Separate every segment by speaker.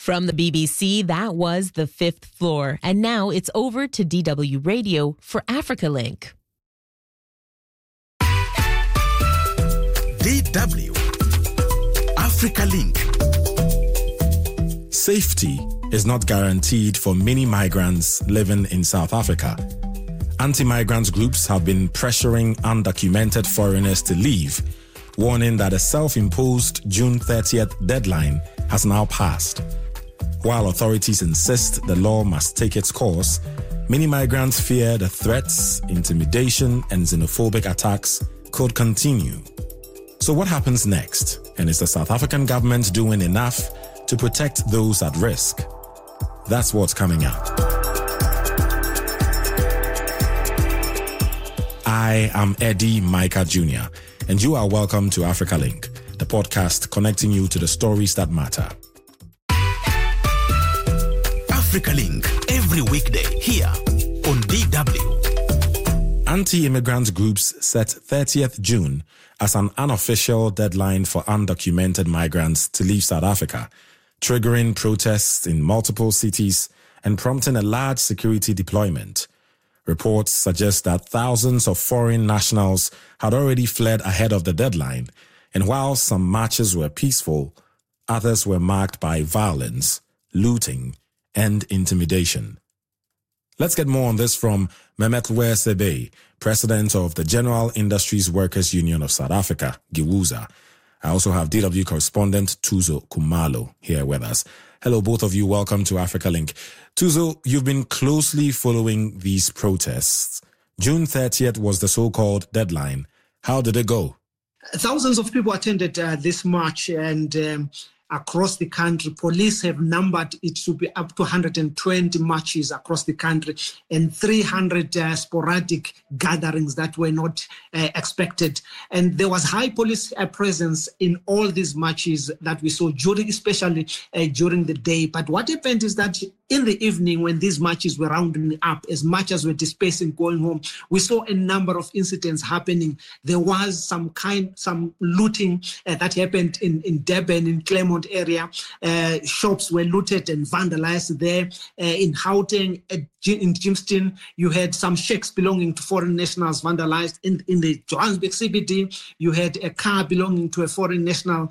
Speaker 1: From the BBC, that was The Fifth Floor. And now it's over to DW Radio for Africa Link.
Speaker 2: DW Africa Link.
Speaker 3: Safety is not guaranteed for many migrants living in South Africa. Anti-migrant groups have been pressuring undocumented foreigners to leave, warning that a self-imposed June 30th deadline has now passed. While authorities insist the law must take its course, many migrants fear the threats, intimidation, and xenophobic attacks could continue. So what happens next? And is the South African government doing enough to protect those at risk? That's what's coming up. I am Eddie Micah Jr., and you are welcome to Africa Link, the podcast connecting you to the stories that matter.
Speaker 2: Africa Link, every weekday here on DW.
Speaker 3: Anti-immigrant groups set 30th June as an unofficial deadline for undocumented migrants to leave South Africa, triggering protests in multiple cities and prompting a large security deployment. Reports suggest that thousands of foreign nationals had already fled ahead of the deadline, and while some marches were peaceful, others were marked by violence, looting, and intimidation. Let's get more on this from Memethwe Sebe, president of the General Industries Workers Union of South Africa, GIWUSA. I also have DW correspondent Thuso Khumalo here with us. Hello, both of you. Welcome to Africa Link. Thuso, you've been closely following these protests. June 30th was the so-called deadline. How did it go?
Speaker 4: Thousands of people attended this march, and across the country, police have numbered it to be up to 120 marches across the country and 300 sporadic gatherings that were not expected. And there was high police presence in all these marches that we saw, especially during the day. But what happened is that in the evening, when these marches were rounding up, as much as we're dispersing, going home, we saw a number of incidents happening. There was some looting that happened in Durban, in Claremont area. Shops were looted and vandalized there. In Gauteng, in Jimston, you had some shacks belonging to foreign nationals vandalized. In the Johannesburg CBD, you had a car belonging to a foreign national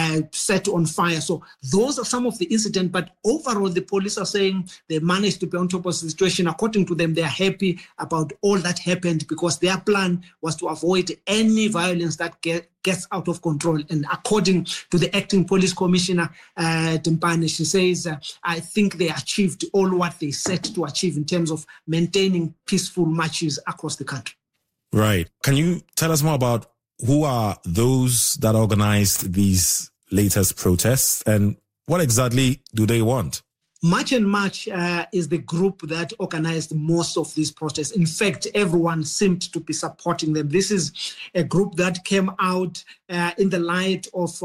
Speaker 4: set on fire. So those are some of the incidents. But overall, the police are saying they managed to be on top of the situation. According to them, they are happy about all that happened because their plan was to avoid any violence that gets out of control. And according to the acting police commissioner, Timpane, she says, I think they achieved all what they set to achieve in terms of maintaining peaceful marches across the country.
Speaker 3: Right. Can you tell us more about who are those that organized these latest protests and what exactly do they want?
Speaker 4: March and March is the group that organized most of these protests. In fact, everyone seemed to be supporting them. This is a group that came out in the light of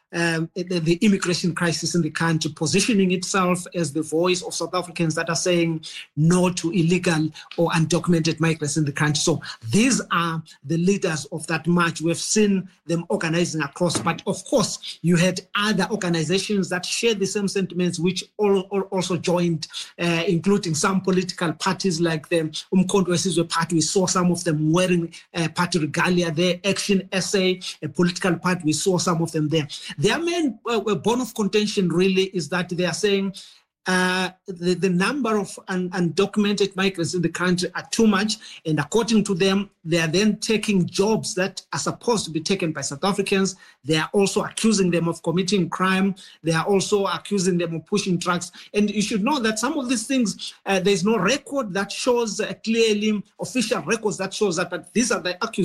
Speaker 4: the immigration crisis in the country, positioning itself as the voice of South Africans that are saying no to illegal or undocumented migrants in the country. So these are the leaders of that march. We've seen them organizing across, but of course, you had other organizations that shared the same sentiments, which also joined, including some political parties like the Umkhonto weSizwe Party. We saw some of them wearing party regalia there. Action SA, a political party, we saw some of them there. Their main bone of contention really is that they are saying the number of undocumented migrants in the country are too much, and according to them, they are then taking jobs that are supposed to be taken by South Africans. They are also accusing them of committing crime. They are also accusing them of pushing drugs. And you should know that some of these things, there is no record that shows clearly, official records that shows that, but these are the accusations